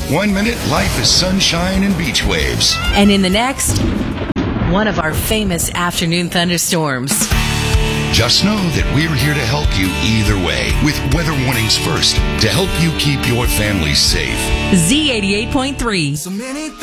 1 minute, life is sunshine and beach waves. And in the next, one of our famous afternoon thunderstorms. Just know that we're here to help you either way with weather warnings first to help you keep your family safe. Z88.3. So many